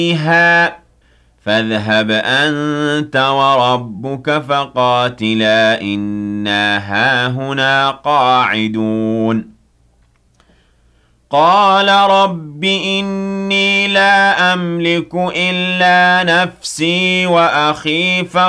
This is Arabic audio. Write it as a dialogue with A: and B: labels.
A: فيها فاذهب أنت وربك فقاتلا إنا هاهنا قاعدون قال رب إني لا أملك إلا نفسي وأخي